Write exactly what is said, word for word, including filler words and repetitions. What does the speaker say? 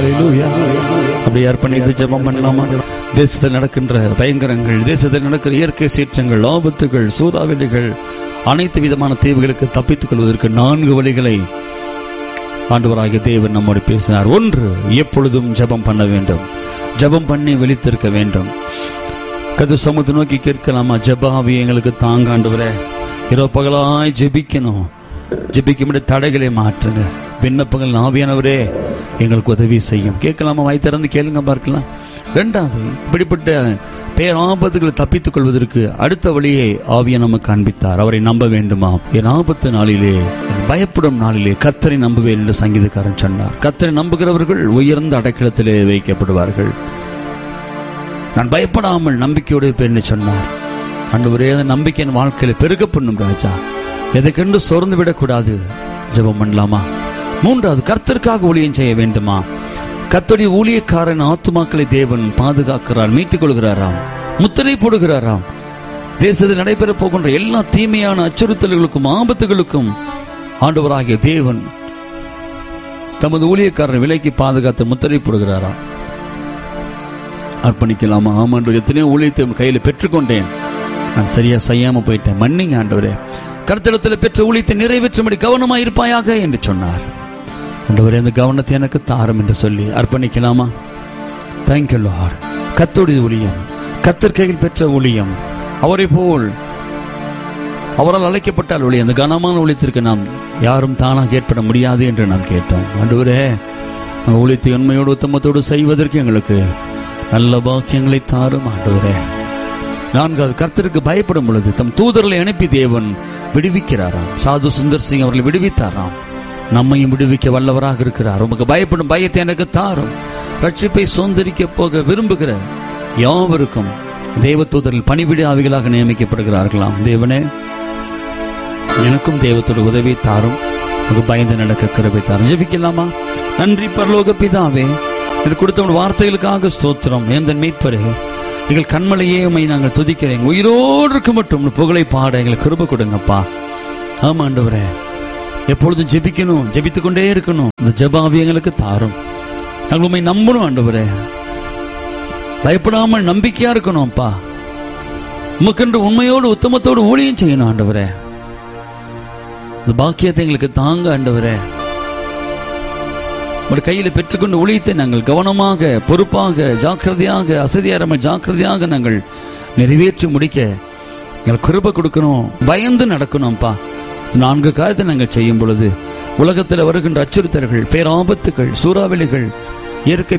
ஹல்லேலூயா. அப்படி அர்ப்பணித்து ஜெபம் பண்ணலாமா? தேசத்தில் நடக்கின்ற பயங்கரங்கள், தேசத்தில் நடக்கிற இயற்கை சீற்றங்கள், ஆபத்துகள், சூறாவளிகள், அனைத்து விதமான தீவுகளுக்கு தப்பித்துக் கொள்வதற்கு நான்கு வழிகளை ஆண்டவராகிய தேவன் நம்மோடு பேசினார். ஒன்று, எப்பொழுதும் ஜெபம் பண்ண வேண்டும். ஜெபம் பண்ணி விழித்திருக்க வேண்டும். கது சமூகத்தை நோக்கி கேட்கலாமா? ஜெபாவி எங்களுக்கு தாங்க ஆண்டவரே, இரவு பகலாய் ஜெபிக்கணும். ஜெபிக்க தடைகளை மாற்றுங்க. விண்ணப்பங்கள் ஆவியானவரே எங்களுக்கு உதவி செய்யும். கேட்கலாமா? வாய் திறந்து கேளுங்க பார்க்கலாம். இரண்டாவது, இப்படிப்பட்ட பேராபத்துகளை தப்பித்துக் கொள்வதற்கு அடுத்த வழியை ஆவியா நமக்கு காண்பித்தார். அவரை நம்ப வேண்டுமா? என் ஆபத்து நாளிலே, பயப்படும் நாளிலே கர்த்தரை நம்புவேன் என்று சங்கீதக்காரன் சொன்னார். கர்த்தரை நம்புகிறவர்கள் உயர்ந்த அடைக்கலத்திலே வைக்கப்படுவார்கள். நான் பயப்படாமல் நம்பிக்கையோடு இருப்பேன் சொன்னார். ஆண்டவரே, அந்த நம்பிக்கை என் வாழ்க்கையில பெருக பண்ணும் ராஜா. எதைக்கென்று சோர்ந்து விடக்கூடாது. ஜெபம் பண்ணலாமா? மூன்றாவது, கர்த்தருக்காக ஊழியம் செய்ய வேண்டுமா? கர்த்தருடைய ஊழியக்காரன் ஆத்துமாக்களை தேவன் பாதுகாக்கிறார், மீட்டுக் கொள்கிறாராம், முத்திரை போடுகிறாராம். தேசத்தில் நடைபெற போகின்ற எல்லா தீமையான அச்சுறுத்தல்களுக்கும் ஆபத்துகளுக்கும் ஆண்டவராகிய தேவன் தமது ஊழியக்காரன் விலைக்கு பாதுகாத்து முத்திரை போடுகிறாராம். அர்ப்பணிக்கலாமா? ஆமாண்டு எத்தனையோ ஊழியத்தை கையில பெற்றுக்கொண்டேன், நான் சரியா செய்யாம போயிட்டேன், மன்னிங்க ஆண்டவரே. கர்த்தரிடத்தில் பெற்ற ஊழியத்தை நிறைவேற்றும்படி கவனமாக இருப்பாயாக என்று சொன்னார். ஆண்டவரே, அந்த கவனத்தை எனக்கு தாரும் என்று சொல்லி அர்ப்பணிக்கலாமா? Thank you Lord. கர்த்தருடைய ஊழியம், கர்த்தர் கையில் பெற்ற ஊழியம், அவரை போல் அவரால் அழைக்கப்பட்டால் ஊழியம், அந்த கனமான ஊழியத்திற்கு நாம் யாரும் தானாக ஏற்பட முடியாது என்று நாம் கேட்டோம். ஆண்டவரே, ஊழியத்தை உண்மையோடு உத்தமத்தோடு செய்வதற்கு எங்களுக்கு நல்ல பாக்கியங்களை தாரும் ஆண்டவரே. நான்காவது, கர்த்தருக்கு பயப்படும் பொழுது தம் தூதர்களை அனுப்பி தேவன் விடுவிக்கிறாராம். சாது சுந்தர் சிங் அவர்களை விடுவித்தாராம். நம்மையும் விடுவிக்க வல்லவராக இருக்கிறார். உமக்கு பயப்படும் பயத்தை எனக்கு தாரும். ரட்சிப்பை சுதந்திரிக்க போக விரும்புகிற யாவருக்கும் தேவ தூதர்கள் பணிவிட ஆவிகளாக நியமிக்கப்படுகிறார்களாம். தேவனே, எனக்கும் தேவத்தோட உதவி தாரும். உமக்கு பயந்து நடக்க கிருபை தாரும். ஜெபிக்கலாமா? நன்றி பரலோக பிதாவே, இது கொடுத்த வார்த்தைகளுக்காக ஸ்தோத்திரம். எந்த மீட்பரே, எங்கள் கண்மலையே உம்மை நாங்கள் துதிக்கிறேன். உயிரோடு இருக்க மட்டும் புகழை பாட எங்களுக்கு கிருபை கொடுங்கப்பா. ஆமா ஆண்டவரே, எப்பொழுதும் ஜெபிக்கணும், ஜெபித்துக் கொண்டே இருக்கணும். இந்த ஜெபாவி எங்களுக்கு தாரும். நாங்கள் உண்மை நம்பணும் ஆண்டவரே, பயப்படாமல் நம்பிக்கையா இருக்கணும் அப்பா. உமக்கென்று உண்மையோடு உத்தமத்தோடு ஊழியம் செய்யணும் ஆண்டவரே. இந்த பாக்கியத்தை எங்களுக்கு தாங்க ஆண்டவரே. ஒரு கையில பெற்றுக்கொண்டு ஊழியத்தை நாங்கள் கவனமாக, பொறுப்பாக, ஜாக்கிரதையாக, அசதியாராமல் ஜாக்கிரதையாக நாங்கள் நிறைவேற்றி முடிக்க எங்களுக்கு கிருபை கொடுக்கணும். பயந்து நடக்கணும்ப்பா. நான்கு காரியத்தை நாங்கள் செய்யும் பொழுது உலகத்தில் வருகின்ற அச்சுறுத்தல்கள், பேராபத்துகள், சூறாவளிகள், இயற்கை